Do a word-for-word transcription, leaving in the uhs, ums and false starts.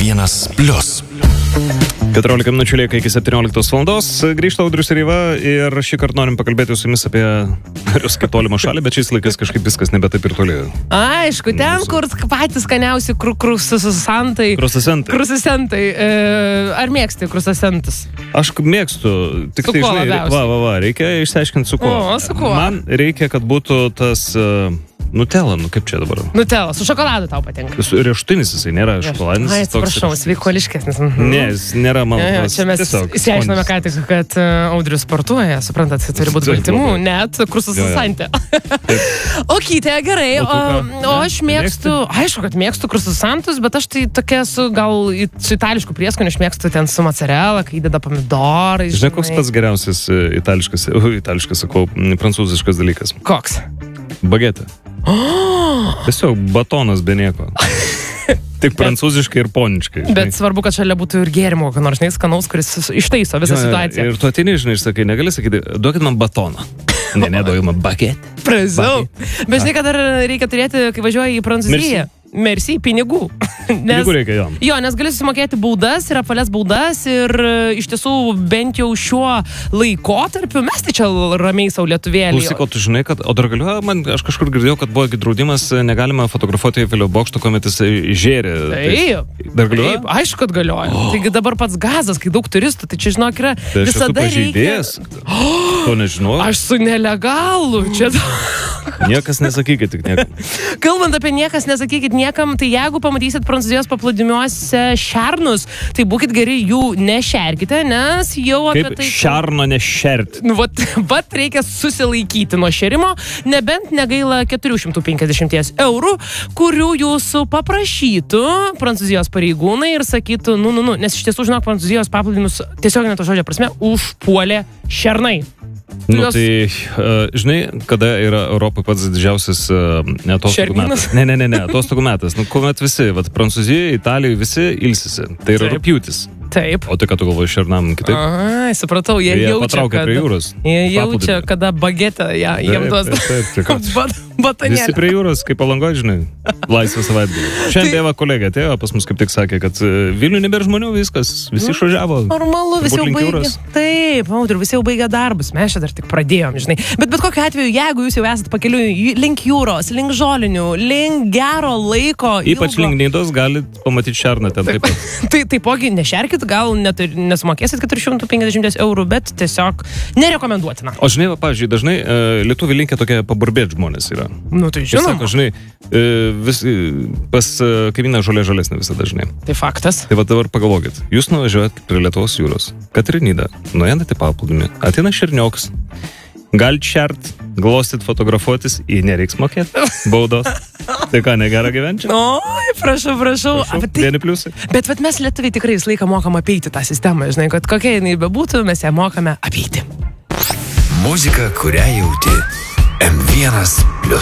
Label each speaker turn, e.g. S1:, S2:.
S1: vienas plius.
S2: keturiolika minučių lieka iki septynioliktos valandos. Grįžta Audrius ir Iva ir šį kartą norim pakalbėti su jumis apie ruską tolimą šalį, bet šiais laikais kažkaip viskas nebe taip ir toli.
S3: Aišku, ten, kur patys skaniausi krusasantai.
S2: Krusasentai.
S3: Krusasentai. E, ar mėgsti krusasentus?
S2: Aš mėgstu. Tik
S3: Su
S2: tai,
S3: kuo
S2: žinai,
S3: labiausiai?
S2: va, va, va, reikia išsiaiškinti su kuo.
S3: O, su kuo?
S2: Man reikia, kad būtų tas uh, Nutella, nu kaip čia dabar?
S3: Nutella, su šokoladu tau patinka.
S2: Su riešutinis jisai, nėra šokoladinis.
S3: Ai, atsiprašau, sveikuoliškesnis. Mhm.
S2: Ne, jis nėra mano.
S3: Ja, ja, čia mes įsiaiškiname ką tik, kad uh, Audrius sportuoja, suprantat, jis turi būti baltymų, net krusasantė. O kytė, gerai, o, o, o aš mėgstu, aišku, kad mėgstu krusasantus, bet aš tai tokia su gal su itališku prieskoniu, aš mėgstu ten su mozzarella, kai įdeda pomidorai.
S2: Žinai, koks pats geriausias itališkas, uh, itališkas, sakau, prancūziškas dalykas?
S3: Koks?
S2: Bagetė. Oh! Tiesiog batonas be nieko. Tik prancūziškai ir poniškai. Žinai.
S3: Bet svarbu, kad šalia būtų ir gėrimo, kad nors skanaus, kuris ištaiso visą
S2: ja,
S3: situaciją.
S2: Ir tu ateini, žinai, ir sakai, negali sakyti, duokit man batoną. Ne, ne, duokit man bagetę.
S3: Prašau. Bet žinai, kad dar reikia turėti, kai važiuoji į Prancūziją. Merci. Merci, pinigų. Nes,
S2: pinigų reikia jom.
S3: Jo, nes gali susimokėti baudas ir apvalias baudas ir iš tiesų bent jau šiuo laikotarpiu mes tai čia ramiai sau lietuvėlį.
S2: Klausyk, o tu žinai, kad, o dar galiu, man, aš kažkur girdėjau, kad buvo draudimas, negalima fotografuoti Eifelio bokšto, kuomet jis žėrė.
S3: Taip,
S2: tai, dar galioja?
S3: Taip, aišku, kad galioja. Oh. Taigi dabar pats gazas, kai daug turistų, tai čia žinok yra
S2: tai
S3: visada reikia.
S2: Oh, to nežinau.
S3: Aš su nelegalu, čia.
S2: Niekas nesakykit, tik niekam.
S3: Kalbant apie niekas nesakykit niekam, tai jeigu pamatysit Prancūzijos paplūdimiuose šernus, tai būkit geri, jų nešerkite, nes jau apie
S2: Kaip
S3: tai...
S2: Kaip šerno nešerti?
S3: Nu, vat, vat reikia susilaikyti nuo šerimo, nebent negaila keturi šimtai penkiasdešimt eurų, kurių jūsų paprašytų Prancūzijos pareigūnai ir sakytų, nu, nu, nu, nes iš tiesų, žinok, Prancūzijos paplūdimius tiesiog ne to žodžio prasme užpuolė šernai.
S2: Nu, jos... tai, uh, žinai, kada yra Europoje pats didžiausias uh, atostogų metas? Ne, ne, ne, ne, atostogų metas. Nu, kuomet visi, vat, Prancūzijoje, Italijoje visi ilsisi. Tai yra rugpjūtis.
S3: Taip.
S2: O tai, ką tu galvoji, šernam kitaip?
S3: Ai, supratau, jie, jie jaučia,
S2: patraukia
S3: kad...
S2: prie jūros.
S3: Jie jaučia, kada bagetę ja, jiem duos.
S2: Taip, taip, taip.
S3: Bat, batonėlį.
S2: Visi prie jūros, kaip Palangoje, žinai, laisvą savaitgalį. Šiandien tai... tėva kolegė atėjo, pas mus kaip tik sakė, kad Vilniuje nebėra žmonių, viskas, visi nu, išvažiavo.
S3: Normalu, visi jau baigė. Taip, Audriu, visi jau baigė darbus, mes čia dar tik pradėjom, žinai. Bet bet kokiu atveju, jeigu jūs jau esate pakeliui link jūros, link žolinių, link gero laiko.
S2: Ypač ilgo. Link Nidos galit pamatyti šerną ten taip pat.
S3: Tai taipogi nešerkit, gal net ir nesumokėsit keturi šimtai penkiasdešimt eurų, bet tiesiog nerekomenduotina.
S2: O žinai, va, pavyzdžiui, dažnai e, lietuviai linkę tokie paburbėti žmonės yra.
S3: Nu, tai žinoma.
S2: Sako, žinai, e, vis, pas e, kaimyną žolė žolesnė visada, žinai.
S3: Tai faktas.
S2: Tai va dabar pagalvokit, jūs nuvažiuojat prie Lietuvos jūros, kad ir Nidą, nuėjate paplūdimį, ateina šernioks, galit šert, glostyt, fotografuotis, į nereiks mokėti baudos. Tai ką, negera gyventi?
S3: Oi, prašau, prašau.
S2: prašau
S3: tai,
S2: vieni pliusai.
S3: Bet vat, mes lietuviai tikrai visą laiką mokam apeiti tą sistemą, žinai, kad kokia jinai bebūtų, mes ją mokame apeiti.
S1: Muzika, kurią jauti. em vienas plius.